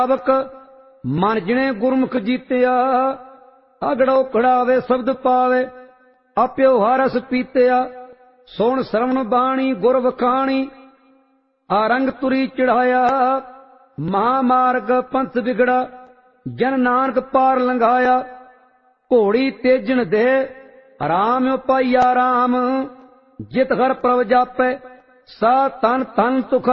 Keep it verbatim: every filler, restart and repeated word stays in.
ਸਾਵਕ ਮਨ ਜਿਣੇ ਗੁਰਮੁਖ ਜੀਤਿਆ। ਅਗੜੋ ਕੜਾਵੇ ਸ਼ਬਦ ਪਾਵੇ ਆਪਿਓ ਹਰਸ ਪੀਤਿਆ। ਸੁਣ ਸਰਵਣ ਬਾਣੀ ਗੁਰ ਵਖਾਣੀ ਆਰੰਗ ਤੁਰੀ ਚੜਾਇਆ। ਮਹਾਮਾਰਗ ਪੰਥ ਵਿਗੜਾ ਜਨ ਨਾਨਕ ਪਾਰ ਲੰਘਾਇਆ। ਘੋੜੀ ਤੇਜਣ ਦੇ ਰਾਮ ਪਾਈਆ ਰਾਮ ਜਿਤ ਹਰ ਪ੍ਰਭ ਜਾਪੈ ਸਾ ਤਨ ਤਨ ਤੁਖ